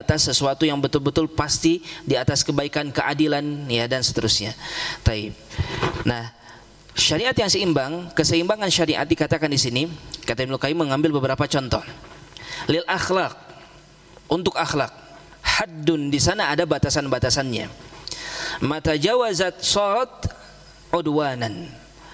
atas sesuatu yang betul-betul pasti, di atas kebaikan, keadilan, ya, dan seterusnya. Taib. Nah, syariat yang seimbang, keseimbangan syariat dikatakan di sini, kata Ibnu Qayyim mengambil beberapa contoh. Lil akhlaq, untuk akhlak, haddun, di sana ada batasan-batasannya. Mata jawazat sarat udwanan.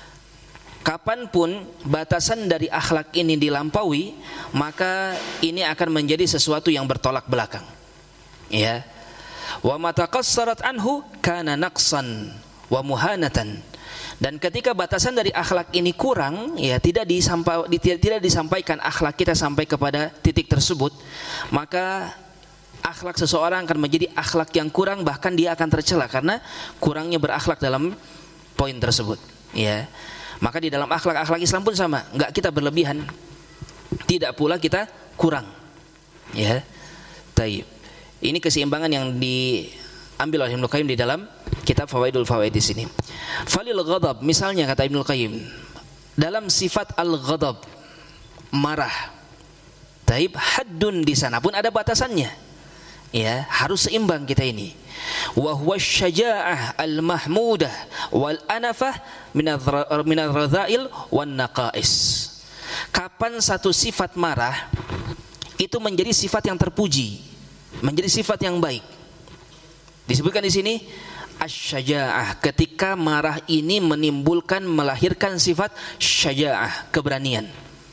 Kapanpun batasan dari akhlak ini dilampaui, maka ini akan menjadi sesuatu yang bertolak belakang. Ya. Wa mata qassarat anhu kana naqsan wa muhanatan. Dan ketika batasan dari akhlak ini kurang, ya, tidak disampaikan akhlak kita sampai kepada titik tersebut, maka akhlak seseorang akan menjadi akhlak yang kurang, bahkan dia akan tercela karena kurangnya berakhlak dalam poin tersebut. Ya. Maka di dalam akhlak Islam pun sama, enggak kita berlebihan, tidak pula kita kurang. Ya. Taib. Ini keseimbangan yang diambil oleh Ibnu Qayyim di dalam kitab Fawaidul Fawaid di sini. Falil ghadab, misalnya kata Ibnu Qayyim, dalam sifat al-ghadab, marah. Taib, haddun, di sana pun ada batasannya. Ya, harus seimbang kita ini. Wa huwa syaja'ah al-mahmudah wal anafah min ar-radha'il wan naqais. Kapan satu sifat marah itu menjadi sifat yang terpuji, menjadi sifat yang baik. Disebutkan di sini asy-syaja'ah, ketika marah ini melahirkan sifat syaja'ah, keberanian.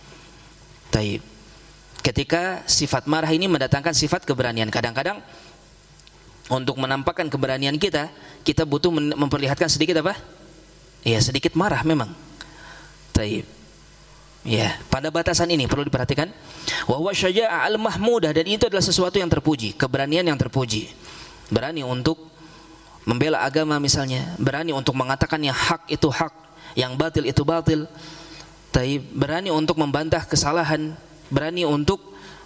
Taib. Ketika sifat marah ini mendatangkan sifat keberanian. Kadang-kadang untuk menampakkan keberanian kita butuh memperlihatkan sedikit apa? Ya, sedikit marah memang. Taib. Ya, pada batasan ini perlu diperhatikan. Wa huwa syaja'ah al-mahmudah, dan itu adalah sesuatu yang terpuji, keberanian yang terpuji. Berani untuk membela agama misalnya, berani untuk mengatakan yang hak itu hak, yang batil itu batil. Taib. Berani untuk membantah kesalahan, berani untuk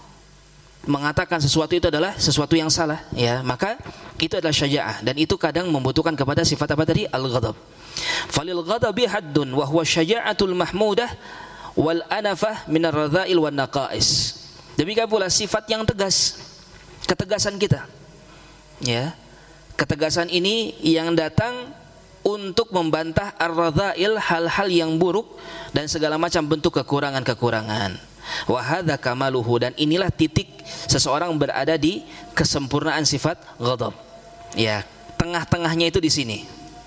mengatakan sesuatu itu adalah sesuatu yang salah, ya, maka itu adalah syaja'ah, dan itu kadang membutuhkan kepada sifat apa tadi? Al-ghadab. Falil ghadabi haddun wa huwa syaja'atul mahmudah wal anafah min ar-radha'il wan naqais. Demikian pula sifat yang tegas, ketegasan kita. Ya. Ketegasan ini yang datang untuk membantah ar-radha'il, hal-hal yang buruk dan segala macam bentuk kekurangan-kekurangan. Wa hadza kamaluhu, dan inilah titik seseorang berada di kesempurnaan sifat ghadab. Ya, tengah-tengahnya itu di sini.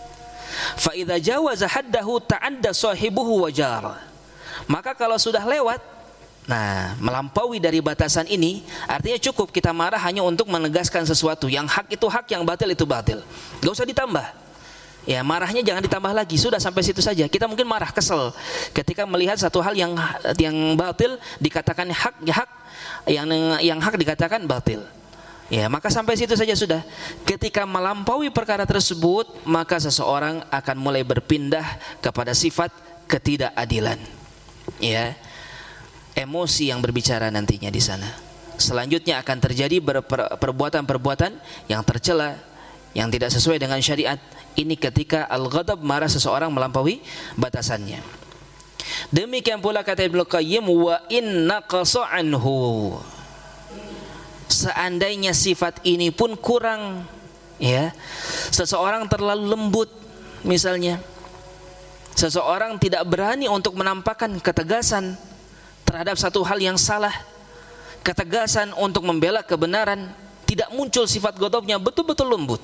Fa idza jawaza haddahu ta'adda sahibuhu wajar. Maka kalau sudah lewat, nah, melampaui dari batasan ini, artinya cukup kita marah hanya untuk menegaskan sesuatu, yang hak itu hak, yang batil itu batil. Enggak usah ditambah. Ya, marahnya jangan ditambah lagi, sudah sampai situ saja. Kita mungkin marah, kesel ketika melihat satu hal yang batil dikatakan hak, ya hak, yang hak dikatakan batil. Ya, maka sampai situ saja sudah. Ketika melampaui perkara tersebut, maka seseorang akan mulai berpindah kepada sifat ketidakadilan. Ya. Emosi yang berbicara nantinya di sana. Selanjutnya akan terjadi perbuatan-perbuatan yang tercela, yang tidak sesuai dengan syariat. Ini ketika al-ghadab, marah seseorang melampaui batasannya. Demikian pula kata Ibnu Qayyim, wa inna qasa anhu. Seandainya sifat ini pun kurang, ya, seseorang terlalu lembut misalnya, seseorang tidak berani untuk menampakkan ketegasan terhadap satu hal yang salah, ketegasan untuk membela kebenaran, tidak muncul sifat ghadabnya, betul-betul lembut,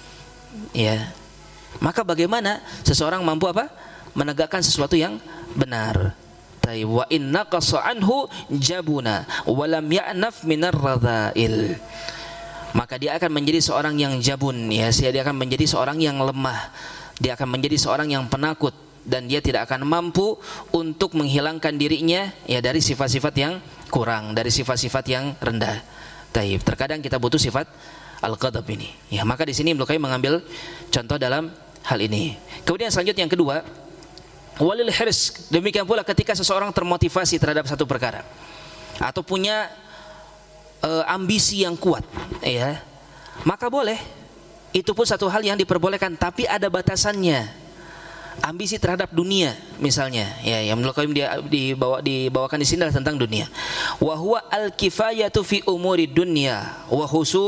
ya, maka bagaimana seseorang mampu apa? Menegakkan sesuatu yang benar. Wa inna qasa anhu jabuna wa lam ya'naf minar radha'il. Maka dia akan menjadi seorang yang jabun, ya, dia akan menjadi seorang yang lemah, dia akan menjadi seorang yang penakut, dan dia tidak akan mampu untuk menghilangkan dirinya, ya, dari sifat-sifat yang kurang, dari sifat-sifat yang rendah. Taib. Terkadang kita butuh sifat al-ghadab ini. Ya, maka di sini Ibnu Qayyim mengambil contoh dalam hal ini. Kemudian selanjutnya yang kedua, walil hirs. Demikian pula ketika seseorang termotivasi terhadap satu perkara atau punya ambisi yang kuat, ya, maka boleh. Itu pun satu hal yang diperbolehkan, tapi ada batasannya. Ambisi terhadap dunia misalnya, ya, yang Ibnu Qayyim dibawakan di sini adalah tentang dunia. Wa huwa al-kifayatu fi umuri dunya wa